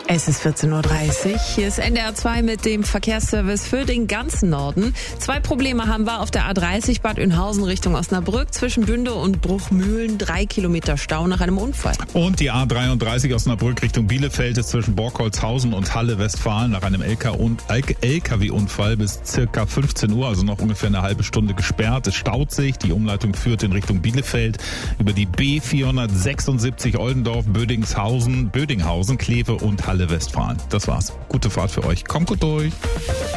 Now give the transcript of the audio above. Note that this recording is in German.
Es ist 14.30 Uhr. Hier ist NDR 2 mit dem Verkehrsservice für den ganzen Norden. 2 Probleme haben wir auf der A30 Bad Oeynhausen Richtung Osnabrück. Zwischen Bünde und Bruchmühlen 3 Kilometer Stau nach einem Unfall. Und die A33 Osnabrück Richtung Bielefeld ist zwischen Borkholzhausen und Halle Westfalen nach einem LKW-Unfall bis circa 15 Uhr, also noch ungefähr eine halbe Stunde gesperrt. Es staut sich. Die Umleitung führt in Richtung Bielefeld über die B476 Oldendorf, Bödinghausen, Kleve und Halle Westfalen. Das war's. Gute Fahrt für euch. Kommt gut durch.